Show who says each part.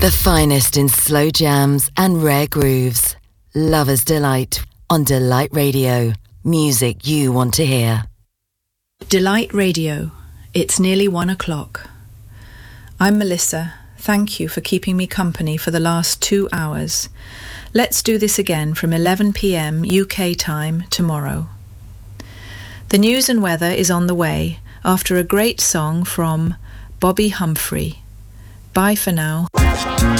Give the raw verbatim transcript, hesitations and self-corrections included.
Speaker 1: The finest in slow jams and rare grooves. Lover's Delight on Delight Radio. Music you want to hear.
Speaker 2: Delight Radio. It's nearly one o'clock. I'm Melissa. Thank you for keeping me company for the last two hours. Let's do this again from eleven p m U K time tomorrow. The news and weather is on the way after a great song from Bobby Humphrey. Bye for now.